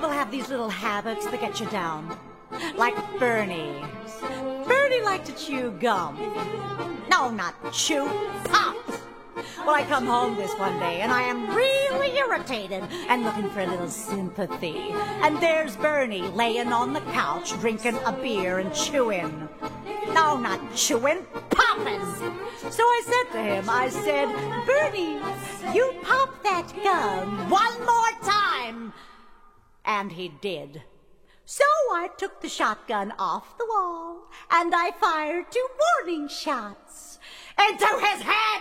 people have these little habits that get you down. Like Bernie. Bernie liked to chew gum. No, not chew, pop. Well, I come home this one day, and I am really irritated and looking for a little sympathy. And there's Bernie laying on the couch, drinking a beer and chewing. No, not chewing, popping. So I said to him, I said, Bernie, you pop that gum one more time. And he did. So I took the shotgun off the wall, and I fired 2 warning shots into his head.